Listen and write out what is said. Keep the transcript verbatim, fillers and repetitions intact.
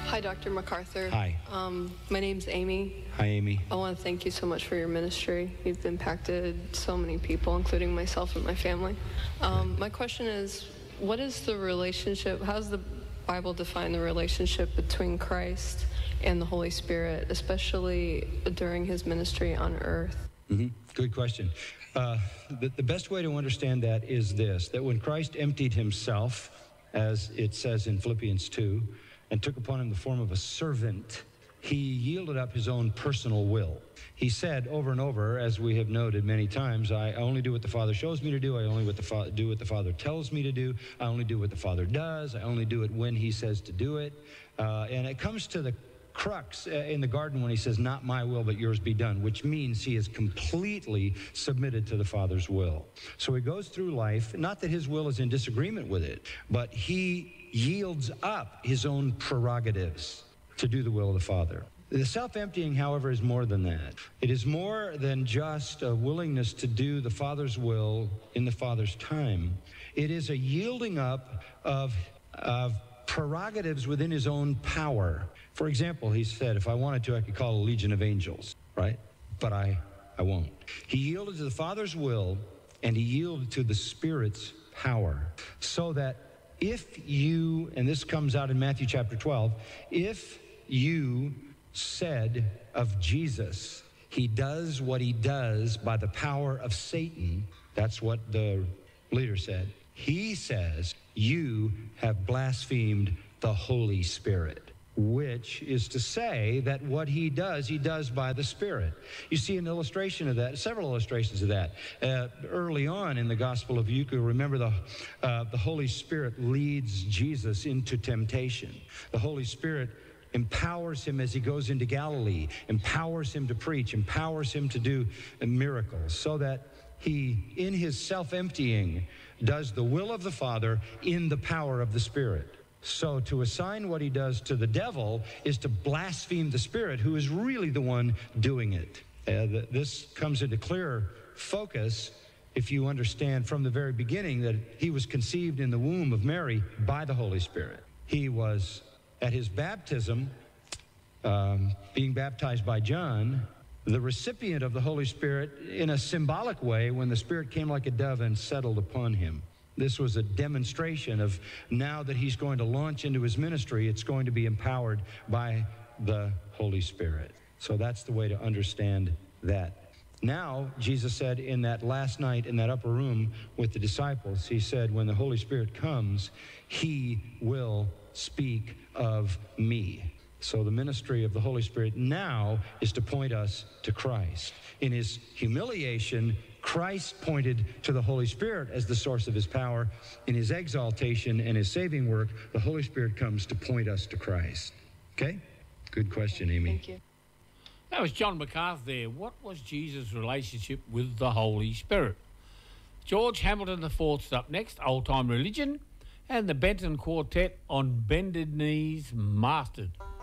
Hi, Doctor MacArthur. Hi. Um, my name's Amy. Hi, Amy. I want to thank you so much for your ministry. You've impacted so many people, including myself and my family. Um, my question is, what is the relationship, how does the Bible define the relationship between Christ and the Holy Spirit, especially during his ministry on earth? Mm-hmm. Good question. Uh, the, the best way to understand that is this, that when Christ emptied himself, as it says in Philippians two, and took upon him the form of a servant, he yielded up his own personal will. He said over and over, as we have noted many times, I only do what the Father shows me to do. I only what the fa- do what the Father tells me to do. I only do what the Father does. I only do it when he says to do it. Uh, and it comes to the crux in the garden when he says, not my will, but yours be done, which means he is completely submitted to the Father's will. So he goes through life, not that his will is in disagreement with it, but he yields up his own prerogatives to do the will of the Father. The self-emptying, however, is more than that. It is more than just a willingness to do the Father's will in the Father's time. It is a yielding up of, of prerogatives within his own power. For example, he said, if I wanted to, I could call a legion of angels, right? But I, I won't. He yielded to the Father's will, and he yielded to the Spirit's power, so that if you, and this comes out in Matthew chapter twelve, if you said of Jesus, he does what he does by the power of Satan, that's what the leader said. He says, you have blasphemed the Holy Spirit, which is to say that what he does, he does by the Spirit. You see an illustration of that, several illustrations of that. Uh, early on in the Gospel of Luke, remember the, uh, the Holy Spirit leads Jesus into temptation. The Holy Spirit empowers him as he goes into Galilee, empowers him to preach, empowers him to do miracles, so that he, in his self-emptying, does the will of the Father in the power of the Spirit. So to assign what he does to the devil is to blaspheme the Spirit, who is really the one doing it. Uh, the, this comes into clear focus if you understand from the very beginning that he was conceived in the womb of Mary by the Holy Spirit. He was, at his baptism, um, being baptized by John, the recipient of the Holy Spirit in a symbolic way when the Spirit came like a dove and settled upon him. This was a demonstration of now that he's going to launch into his ministry, it's going to be empowered by the Holy Spirit. So that's the way to understand that. Now, Jesus said in that last night in that upper room with the disciples, he said, when the Holy Spirit comes, he will speak of me. So the ministry of the Holy Spirit now is to point us to Christ. In his humiliation, Christ pointed to the Holy Spirit as the source of his power. In his exaltation and his saving work, the Holy Spirit comes to point us to Christ. Okay? Good question, Amy. Thank you. That was John MacArthur there. What was Jesus' relationship with the Holy Spirit? George Hamilton the Fourth's up next, Old Time Religion, and the Benton Quartet on Bended Knees Mastered.